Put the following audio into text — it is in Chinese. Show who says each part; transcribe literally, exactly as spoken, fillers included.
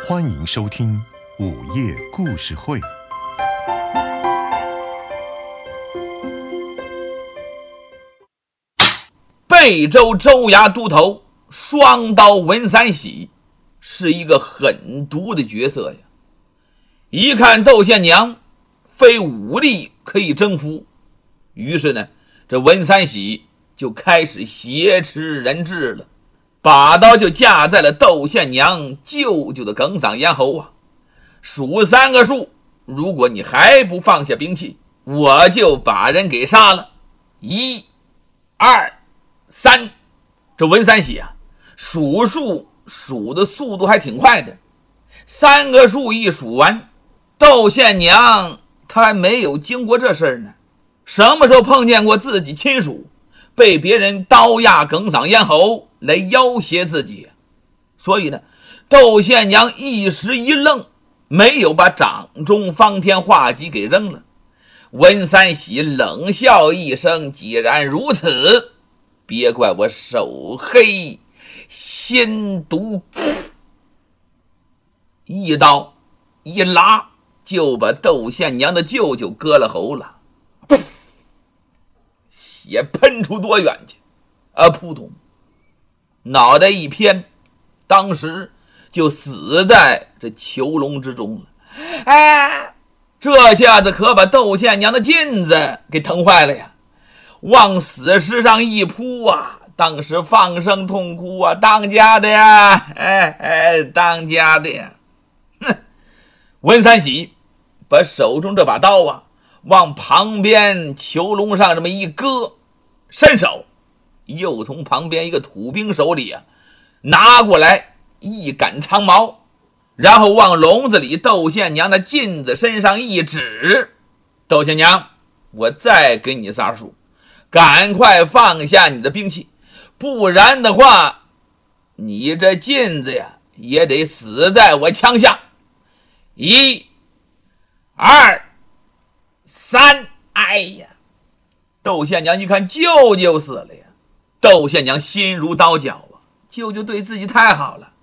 Speaker 1: 欢迎收听午夜故事会。
Speaker 2: 贝州州衙都头双刀文三喜是一个狠毒的角色呀。一看窦宪娘非武力可以征服，于是呢，这文三喜就开始挟持人质了，把刀就架在了窦宪娘舅舅的哽嗓咽喉啊！数三个数，如果你还不放下兵器，我就把人给杀了。一、二、三。这文三喜啊，数数数的速度还挺快的。三个数一数完，窦宪娘她还没有经过这事儿呢。什么时候碰见过自己亲属被别人刀压哽嗓咽喉来要挟自己？所以呢，窦宪娘一时一愣，没有把掌中方天画戟给扔了。文三喜冷笑一声，既然如此，别怪我手黑心毒，一刀一拉就把窦宪娘的舅舅割了喉了，血喷出多远去啊！扑通，脑袋一偏，当时就死在这囚笼之中了。哎，这下子可把窦宪娘的劲子给疼坏了呀，往死尸上一扑啊，当时放声痛哭啊，当家的呀，哎哎，当家的呀！哼，文三喜把手中这把刀啊往旁边囚笼上这么一搁，伸手又从旁边一个土兵手里啊拿过来一杆长矛，然后往笼子里窦宪娘的镜子身上一指：窦宪娘，我再给你仨数，赶快放下你的兵器，不然的话你这镜子呀也得死在我枪下。一、二、三。哎呀，窦宪娘一看舅舅死了呀，窦宪娘心如刀绞啊，舅舅对自己太好了，